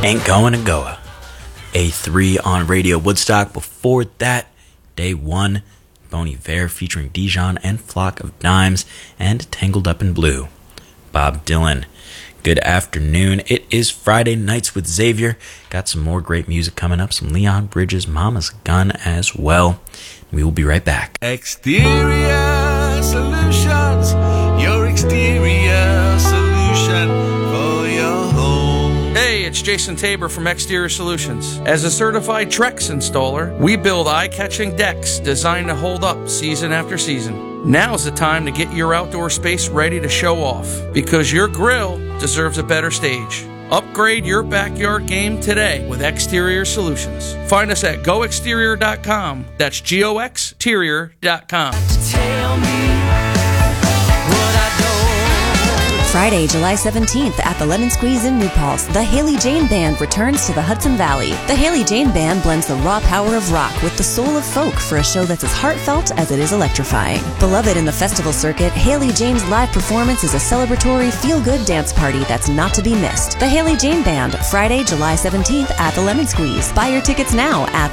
Ain't Going to Goa. A3 on Radio Woodstock. Before that, Day 1, Bon Iver featuring Dijon and Flock of Dimes, and Tangled Up in Blue. Bob Dylan. Good afternoon. It is Friday Nights with Xavier. Got some more great music coming up. Some Leon Bridges, Mama's Gun as well. We will be right back. Exterior Solutions. Your exterior solution for your home. Hey, it's Jason Tabor from Exterior Solutions. As a certified Trex installer, we build eye-catching decks designed to hold up season after season. Now's the time to get your outdoor space ready to show off, because your grill deserves a better stage. Upgrade your backyard game today with Exterior Solutions. Find us at goexterior.com. That's goexterior.com. Tell me what I don't. Friday, July 17th at the Lemon Squeeze in New Paltz, the Haley Jane Band returns to the Hudson Valley. The Haley Jane Band blends the raw power of rock with the soul of folk for a show that's as heartfelt as it is electrifying. Beloved in the festival circuit, Haley Jane's live performance is a celebratory, feel-good dance party that's not to be missed. The Haley Jane Band, Friday, July 17th at the Lemon Squeeze. Buy your tickets now at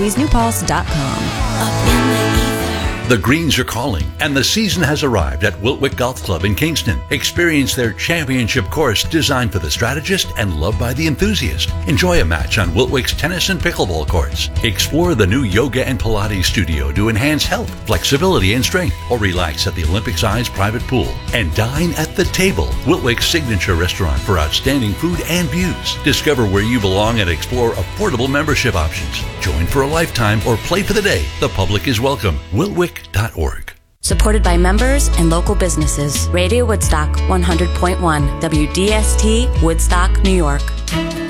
thelemonsqueezenewpaltz.com. The Greens are calling, and the season has arrived at Wiltwyck Golf Club in Kingston. Experience their championship course designed for the strategist and loved by the enthusiast. Enjoy a match on Wiltwyck's tennis and pickleball courts. Explore the new yoga and Pilates studio to enhance health, flexibility, and strength, or relax at the Olympic-sized private pool. And dine at the table, Wiltwyck's signature restaurant for outstanding food and views. Discover where you belong and explore affordable membership options. Join for a lifetime or play for the day. The public is welcome. Wiltwyck.org. Supported by members and local businesses. Radio Woodstock 100.1 WDST, Woodstock, New York.